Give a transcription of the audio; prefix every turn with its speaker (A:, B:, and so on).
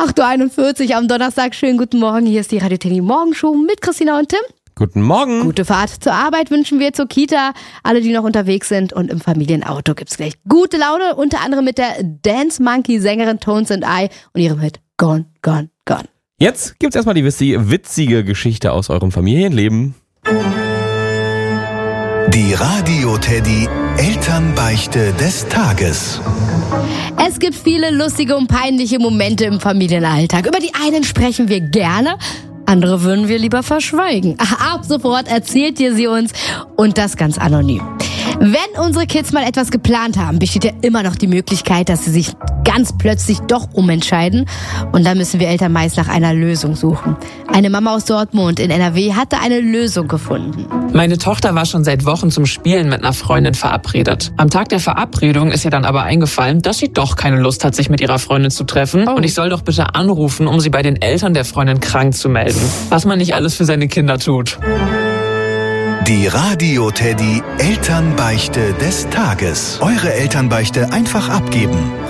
A: 8.41 Uhr am Donnerstag. Schönen guten Morgen. Hier ist die Radio Teddy Morgenshow mit Christina und Tim.
B: Guten Morgen.
A: Gute Fahrt zur Arbeit wünschen wir, zur Kita. Alle, die noch unterwegs sind, und im Familienauto gibt's gleich gute Laune. Unter anderem mit der Dance Monkey Sängerin Tones and I und ihrem Hit Gone, Gone, Gone.
B: Jetzt gibt's erstmal die witzige Geschichte aus eurem Familienleben.
C: Die Radio Teddy Elternbeichte des Tages.
A: Es gibt viele lustige und peinliche Momente im Familienalltag. Über die einen sprechen wir gerne, andere würden wir lieber verschweigen. Ab sofort erzählt ihr sie uns, und das ganz anonym. Wenn unsere Kids mal etwas geplant haben, besteht ja immer noch die Möglichkeit, dass sie sich ganz plötzlich doch umentscheiden. Und dann müssen wir Eltern meist nach einer Lösung suchen. Eine Mama aus Dortmund in NRW hatte eine Lösung gefunden.
D: Meine Tochter war schon seit Wochen zum Spielen mit einer Freundin verabredet. Am Tag der Verabredung ist ihr dann aber eingefallen, dass sie doch keine Lust hat, sich mit ihrer Freundin zu treffen. Und ich soll doch bitte anrufen, um sie bei den Eltern der Freundin krank zu melden. Was man nicht alles für seine Kinder tut.
C: Die Radio Teddy Elternbeichte des Tages. Eure Elternbeichte einfach abgeben.